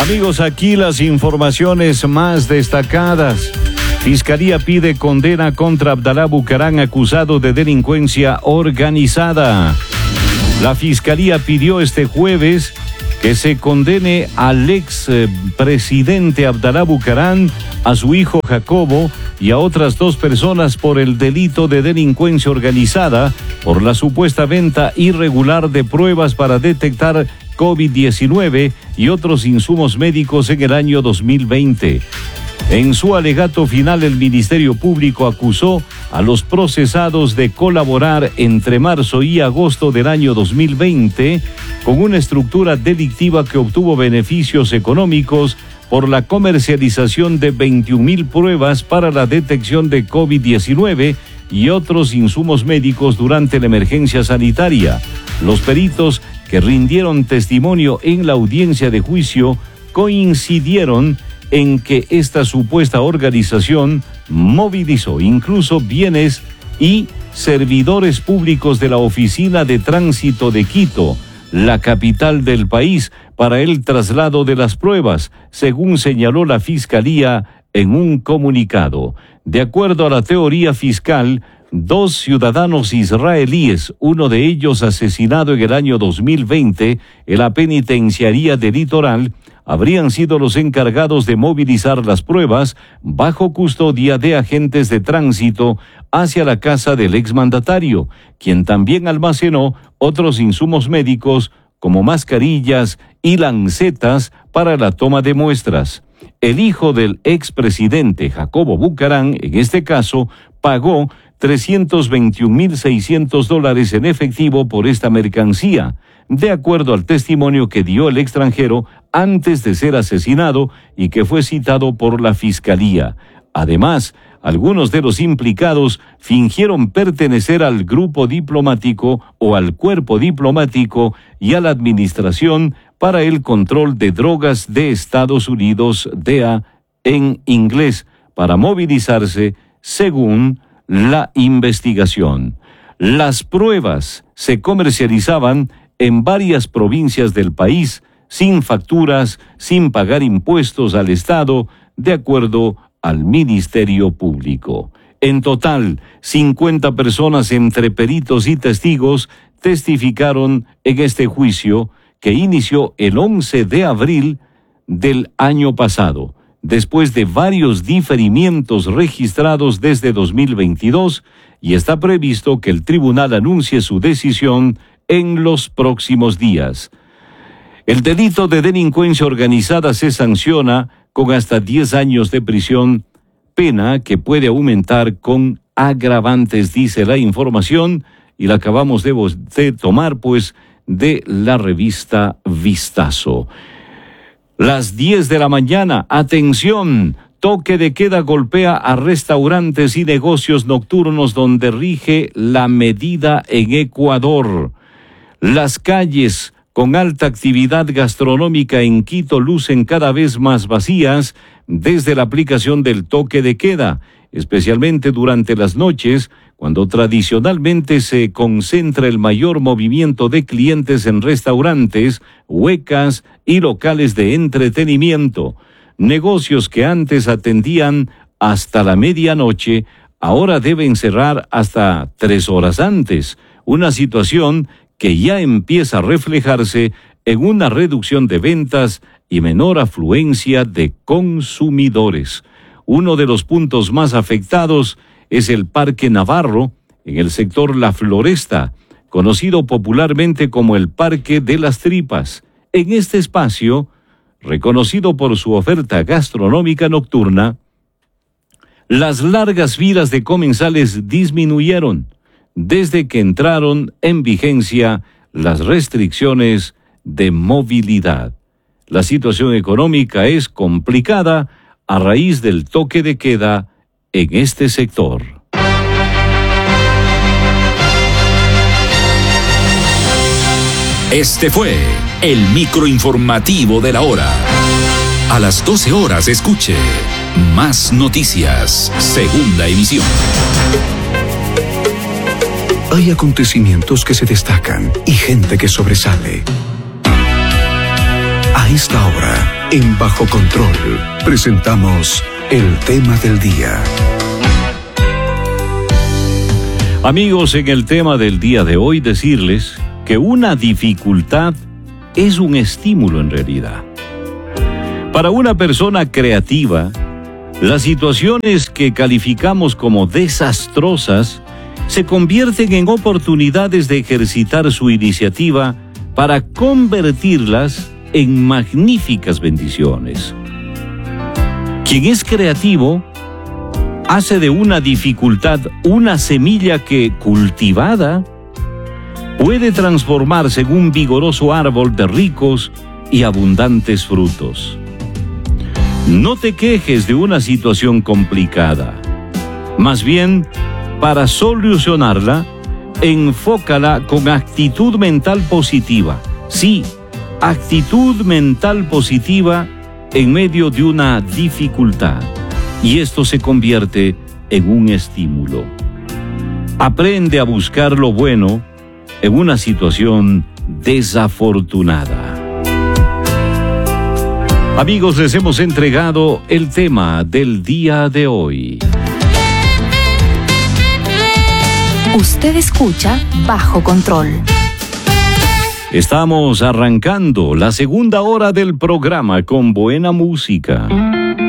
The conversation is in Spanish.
Amigos, aquí las informaciones más destacadas. Fiscalía pide condena contra Abdalá Bucaram, acusado de delincuencia organizada. La Fiscalía pidió este jueves que se condene al ex presidente Abdalá Bucaram, a su hijo Jacobo y a otras 2 personas por el delito de delincuencia organizada por la supuesta venta irregular de pruebas para detectar COVID-19 y otros insumos médicos en el año 2020. En su alegato final, el Ministerio Público acusó a los procesados de colaborar entre marzo y agosto del año 2020 con una estructura delictiva que obtuvo beneficios económicos por la comercialización de 21,000 pruebas para la detección de COVID-19 y otros insumos médicos durante la emergencia sanitaria. Los peritos que rindieron testimonio en la audiencia de juicio coincidieron en que esta supuesta organización movilizó incluso bienes y servidores públicos de la Oficina de Tránsito de Quito, la capital del país, para el traslado de las pruebas, según señaló la Fiscalía en un comunicado. De acuerdo a la teoría fiscal, 2 ciudadanos israelíes, uno de ellos asesinado en el año 2020 en la penitenciaría de Litoral, habrían sido los encargados de movilizar las pruebas bajo custodia de agentes de tránsito hacia la casa del exmandatario, quien también almacenó otros insumos médicos como mascarillas y lancetas para la toma de muestras. El hijo del expresidente Jacobo Bucaram, en este caso, pagó $321,600 en efectivo por esta mercancía, de acuerdo al testimonio que dio el extranjero antes de ser asesinado y que fue citado por la Fiscalía. Además, algunos de los implicados fingieron pertenecer al grupo diplomático o al cuerpo diplomático y a la Administración para el Control de Drogas de Estados Unidos, DEA, en inglés, para movilizarse, según la investigación. Las pruebas se comercializaban en varias provincias del país, sin facturas, sin pagar impuestos al Estado, de acuerdo al Ministerio Público. En total, 50 personas entre peritos y testigos testificaron en este juicio que inició el 11 de abril del año pasado, después de varios diferimientos registrados desde 2022, y está previsto que el tribunal anuncie su decisión en los próximos días. El delito de delincuencia organizada se sanciona con hasta 10 años de prisión, pena que puede aumentar con agravantes, dice la información, y la acabamos de tomar pues de la revista Vistazo. Las 10 de la mañana, atención, toque de queda golpea a restaurantes y negocios nocturnos donde rige la medida en Ecuador. Las calles con alta actividad gastronómica en Quito lucen cada vez más vacías desde la aplicación del toque de queda, especialmente durante las noches, cuando tradicionalmente se concentra el mayor movimiento de clientes en restaurantes, huecas y locales de entretenimiento. Negocios que antes atendían hasta la medianoche, ahora deben cerrar hasta 3 horas antes, una situación que ya empieza a reflejarse en una reducción de ventas y menor afluencia de consumidores. Uno de los puntos más afectados es el Parque Navarro, en el sector La Floresta, conocido popularmente como el Parque de las Tripas. En este espacio, reconocido por su oferta gastronómica nocturna, las largas filas de comensales disminuyeron desde que entraron en vigencia las restricciones de movilidad. La situación económica es complicada a raíz del toque de queda en este sector. Este fue el microinformativo de la hora. A las 12 horas escuche Más Noticias, segunda emisión. Hay acontecimientos que se destacan y gente que sobresale. A esta hora, En Bajo Control presentamos el tema del día. Amigos, en el tema del día de hoy decirles que una dificultad es un estímulo en realidad. Para una persona creativa, las situaciones que calificamos como desastrosas se convierten en oportunidades de ejercitar su iniciativa para convertirlas en magníficas bendiciones. Quien es creativo hace de una dificultad una semilla que, cultivada, puede transformarse en un vigoroso árbol de ricos y abundantes frutos. No te quejes de una situación complicada. Más bien, para solucionarla, enfócala con actitud mental positiva. Sí, actitud mental positiva en medio de una dificultad. Y esto se convierte en un estímulo. Aprende a buscar lo bueno en una situación desafortunada. Amigos, les hemos entregado el tema del día de hoy. Usted escucha Bajo Control. Estamos arrancando la segunda hora del programa con buena música.